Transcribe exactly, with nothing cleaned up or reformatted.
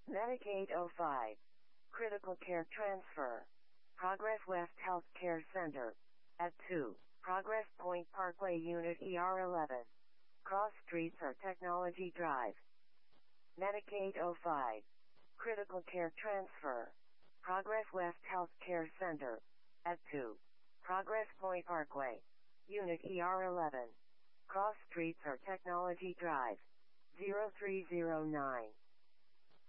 Medicaid oh five. Critical Care Transfer. Progress West Health Care Center. At two. Progress Point Parkway Unit E R eleven. Cross Streets or Technology Drive. Medicaid oh five. Critical Care Transfer. Progress West Health Care Center. At two. Progress Point Parkway. Unit E R eleven. Cross Streets or Technology Drive. zero three zero nine.